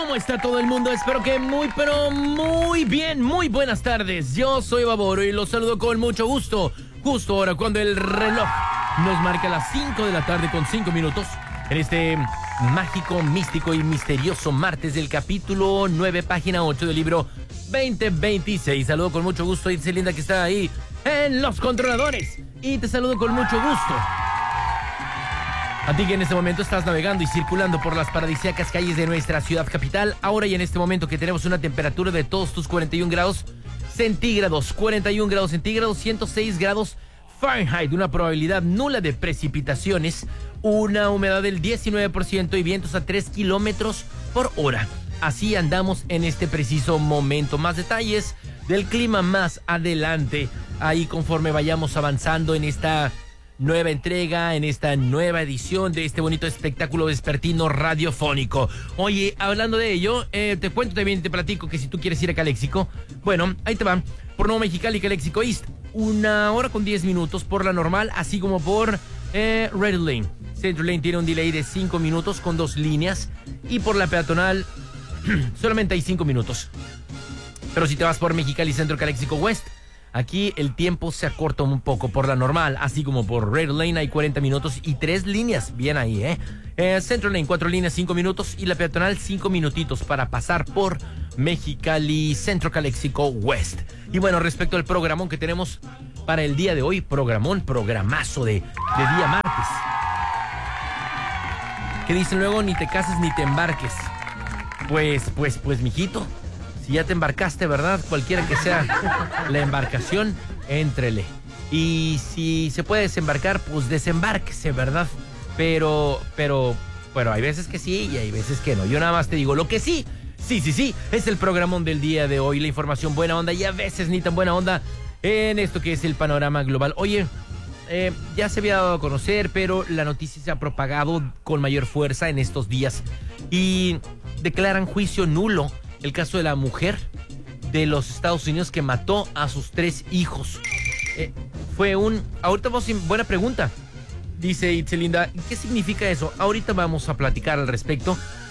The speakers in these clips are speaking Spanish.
¿Cómo está todo el mundo? Espero que muy, pero muy bien. Muy buenas tardes. Yo soy Baboro y los saludo con mucho gusto. Justo ahora cuando el reloj nos marca las 5 de la tarde con 5 minutos. En este mágico, místico y misterioso martes del capítulo 9, página 8 del libro 2026. Saludo con mucho gusto a Itzelinda, que está ahí en los controladores. Y te saludo con mucho gusto a ti que en este momento estás navegando y circulando por las paradisíacas calles de nuestra ciudad capital. Ahora y en este momento que tenemos una temperatura de todos tus 41 grados centígrados, 41 grados centígrados, 106 grados Fahrenheit, una probabilidad nula de precipitaciones, una humedad del 19% y vientos a 3 kilómetros por hora. Así andamos en este preciso momento. Más detalles del clima más adelante, ahí conforme vayamos avanzando en esta nueva entrega, en esta nueva edición de este bonito espectáculo vespertino radiofónico. Oye, hablando de ello, te cuento también, te platico que si tú quieres ir a Calexico, bueno, ahí te van, por Nuevo Mexicali, Calexico East, 1 hora con 10 minutos por la normal, así como por Red Lane. Central Lane tiene un delay de 5 minutos con 2 líneas, y por la peatonal solamente hay 5 minutos. Pero si te vas por Mexicali Centro, Calexico West, aquí el tiempo se acorta un poco por la normal, así como por Red Lane hay 40 minutos y 3 líneas, bien ahí, Central Lane, 4 líneas, 5 minutos, y la peatonal 5 minutitos para pasar por Mexicali Centro, Calexico West. Y bueno, respecto al programón que tenemos para el día de hoy, programazo de día martes. ¿Qué dicen luego? Ni te cases ni te embarques. Pues, mijito, si ya te embarcaste, ¿verdad? Cualquiera que sea la embarcación, éntrele. Y si se puede desembarcar, pues desembárquese, ¿verdad? Pero, hay veces que sí y hay veces que no. Yo nada más te digo lo que sí, es el programón del día de hoy. La información buena onda y a veces ni tan buena onda en esto que es el panorama global. Oye, ya se había dado a conocer, pero la noticia se ha propagado con mayor fuerza en estos días. Y declaran juicio nulo el caso de la mujer de los Estados Unidos que mató a sus 3 hijos. Ahorita buena pregunta, dice Itzelinda. ¿Qué significa eso? Ahorita vamos a platicar al respecto.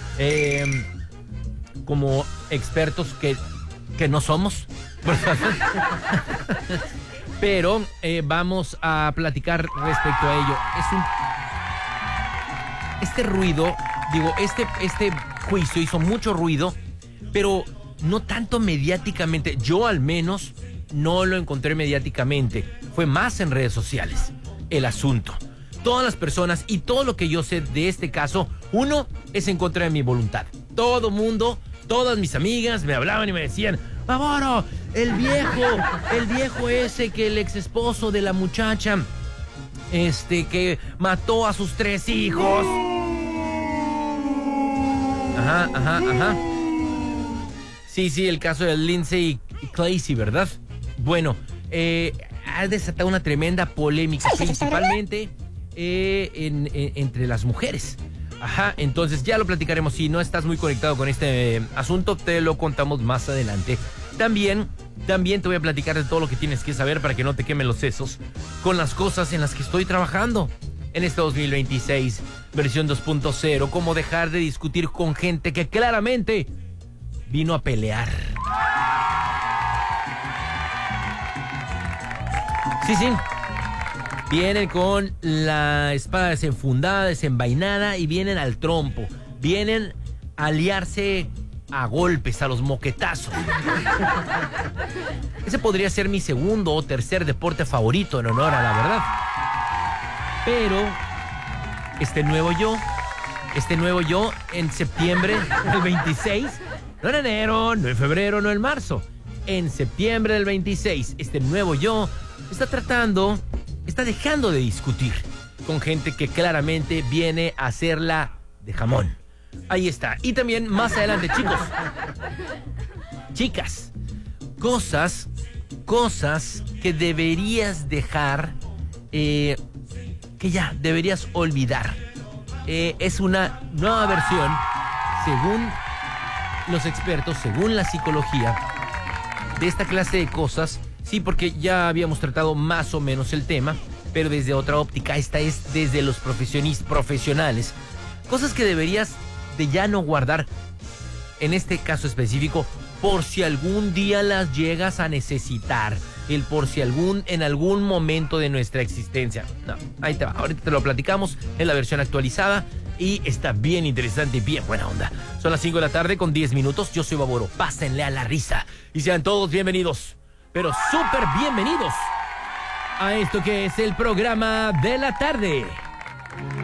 Como expertos que no somos. Pero vamos a platicar respecto a ello. Este ruido, este juicio hizo mucho ruido, pero no tanto mediáticamente. Yo al menos no lo encontré mediáticamente. Fue más en redes sociales el asunto. Todas las personas y todo lo que yo sé de este caso, uno, es en contra de mi voluntad. Todo mundo, todas mis amigas me hablaban y me decían: Baboro, el viejo ese, que el ex esposo de la muchacha, que mató a sus 3 hijos. Ajá. Sí, el caso de Lindsay Clacy, ¿verdad? Bueno, ha desatado una tremenda polémica, principalmente entre las mujeres. Ajá, entonces ya lo platicaremos. Si no estás muy conectado con este asunto, te lo contamos más adelante. También te voy a platicar de todo lo que tienes que saber para que no te quemen los sesos con las cosas en las que estoy trabajando en este 2026, versión 2.0. Cómo dejar de discutir con gente que claramente vino a pelear. Sí. Vienen con la espada desenfundada, desenvainada, y vienen al trompo. Vienen a aliarse a golpes, a los moquetazos. Ese podría ser mi segundo o tercer deporte favorito, en honor a la verdad. Pero este nuevo yo en septiembre del 26, no en enero, no en febrero, no en marzo, en septiembre del 26, este nuevo yo está dejando de discutir con gente que claramente viene a hacerla de jamón. Ahí está. Y también más adelante, chicas, cosas que deberías dejar, que ya deberías olvidar. Es una nueva versión, según los expertos, según la psicología, de esta clase de cosas. Sí, porque ya habíamos tratado más o menos el tema, pero desde otra óptica. Esta es desde los profesionales. Cosas que deberías de ya no guardar. en este caso específico, por si algún día las llegas a necesitar. El por si en algún momento de nuestra existencia. No, ahí te va. Ahorita te lo platicamos en la versión actualizada y está bien interesante y bien buena onda. Son las 5 de la tarde con 10 minutos. Yo soy Baboro. Pásenle a la risa y sean todos bienvenidos, pero súper bienvenidos a esto que es el programa de la tarde.